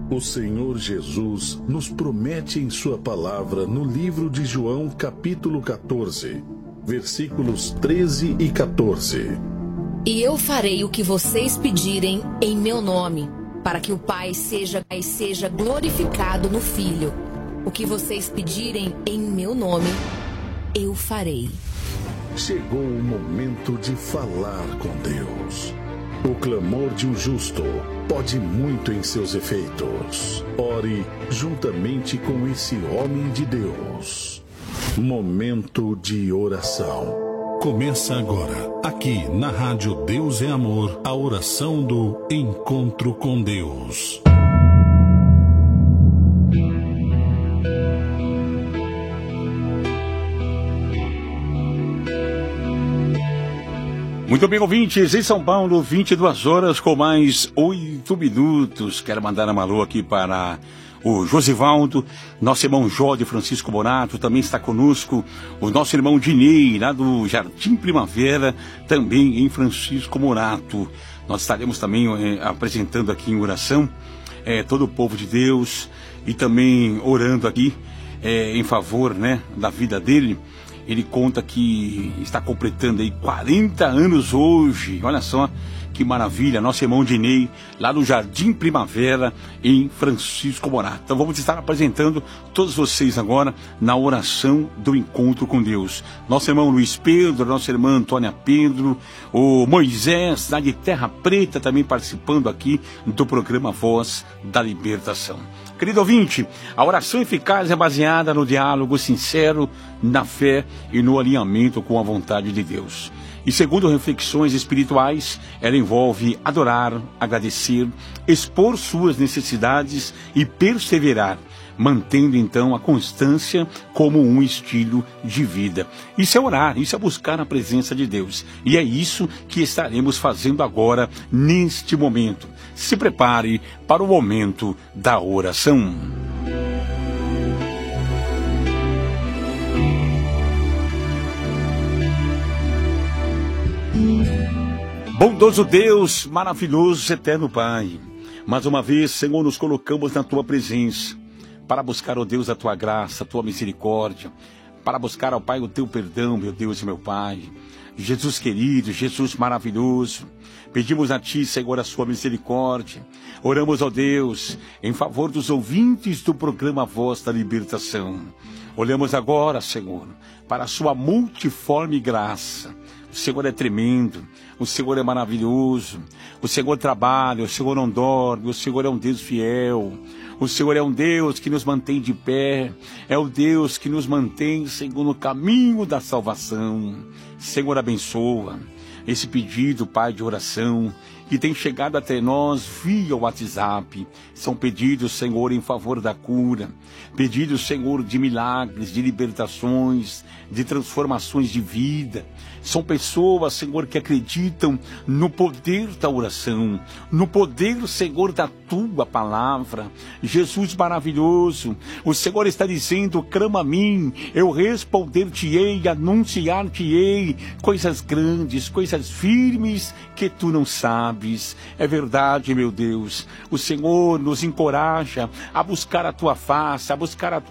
O Senhor Jesus nos promete em sua palavra no livro de João, capítulo 14, versículos 13 e 14. E eu farei o que vocês pedirem em meu nome, para que o Pai seja glorificado no Filho. O que vocês pedirem em meu nome, eu farei. Chegou o momento de falar com Deus. O clamor de um justo pode muito em seus efeitos. Ore juntamente com esse homem de Deus. Momento de oração. Começa agora, aqui na Rádio Deus é Amor, a oração do Encontro com Deus. Muito bem, ouvintes, em São Paulo, 22 horas com mais 8 minutos. Quero mandar uma alô aqui para o Josivaldo, nosso irmão Jó de Francisco Morato, também está conosco o nosso irmão Dinei, lá do Jardim Primavera, também em Francisco Morato. Nós estaremos também apresentando aqui em oração todo o povo de Deus e também orando aqui em favor, da vida dele. Ele conta que está completando aí 40 anos hoje. Olha só que maravilha. Nosso irmão Dinei, lá no Jardim Primavera, em Francisco Morato. Então vamos estar apresentando todos vocês agora na oração do encontro com Deus. Nosso irmão Luiz Pedro, nossa irmã Antônia Pedro, o Moisés, lá de Terra Preta, também participando aqui do programa Voz da Libertação. Querido ouvinte, a oração eficaz é baseada no diálogo sincero, na fé e no alinhamento com a vontade de Deus. E segundo reflexões espirituais, ela envolve adorar, agradecer, expor suas necessidades e perseverar, mantendo então a constância como um estilo de vida. Isso é orar, isso é buscar a presença de Deus. E é isso que estaremos fazendo agora, neste momento. Se prepare para o momento da oração. Bondoso Deus, maravilhoso, eterno Pai, mais uma vez, Senhor, nos colocamos na Tua presença, para buscar, ó Deus, a Tua graça, a Tua misericórdia, para buscar, ó Pai, o Teu perdão, meu Deus e meu Pai. Jesus querido, Jesus maravilhoso, pedimos a Ti, Senhor, a Sua misericórdia. Oramos, ó Deus, em favor dos ouvintes do programa Voz da Libertação. Olhamos agora, Senhor, para a Sua multiforme graça. O Senhor é tremendo, o Senhor é maravilhoso, o Senhor trabalha, o Senhor não dorme, o Senhor é um Deus fiel, o Senhor é um Deus que nos mantém de pé, é o Deus que nos mantém, Senhor, no caminho da salvação. Senhor, abençoa esse pedido, Pai, de oração, que tem chegado até nós via WhatsApp. São pedidos, Senhor, em favor da cura, pedidos, Senhor, de milagres, de libertações, de transformações de vida. São pessoas, Senhor, que acreditam no poder da oração, no poder, Senhor, da Tua palavra. Jesus maravilhoso, o Senhor está dizendo, clama a mim, eu responder-te-ei, anunciar-te-ei coisas grandes, coisas firmes que Tu não sabes. É verdade, meu Deus, o Senhor nos encoraja a buscar a Tua face, a buscar a Tua